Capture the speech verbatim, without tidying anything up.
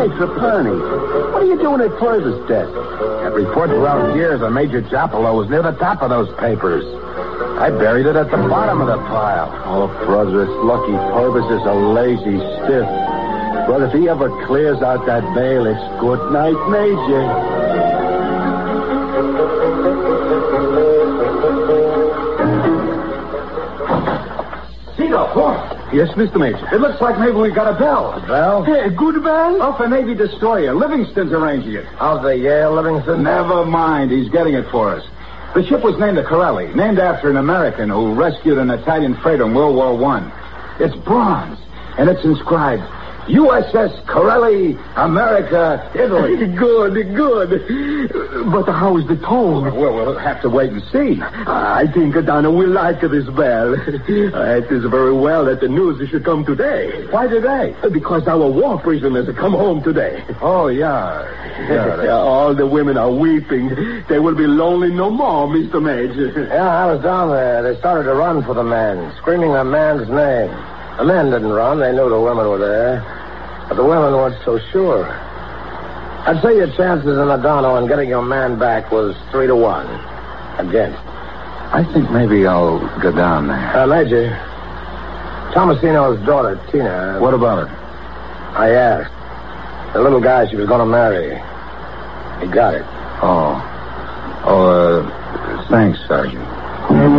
Hey, Trapani, what are you doing at Purvis' desk? That report throughout years on Major Japolo was near the top of those papers. I buried it at the bottom of the pile. Oh, brother, it's lucky Purvis is a lazy stiff. But if he ever clears out that bail, it's good night, Major. Cito, what? Yes, Mister Major. It looks like maybe we got a bell. A bell? Hey, a good bell? Off a Navy destroyer. Livingston's arranging it. How's the Yale Livingston? Never mind. He's getting it for us. The ship was named the Corelli, named after an American who rescued an Italian freighter in World War One. It's bronze, and it's inscribed, U S S Corelli, America, Italy. Good, good. But how is the tone? Well, we'll have to wait and see. I think Adana will like this bell. It is very well that the news should come today. Why today? Because our war prisoners come home today. Oh, yeah. Yeah, all the women are weeping. They will be lonely no more, Mister Major. Yeah, I was down there. They started to run for the men, screaming the man's name. The men didn't run. They knew the women were there. But the women weren't so sure. I'd say your chances in Adano and getting your man back was three to one. Against. I think maybe I'll go down there. Uh, Major, Tomasino's daughter, Tina. What about it? I asked. The little guy she was going to marry. He got it. Oh. Oh, uh, thanks, Sergeant.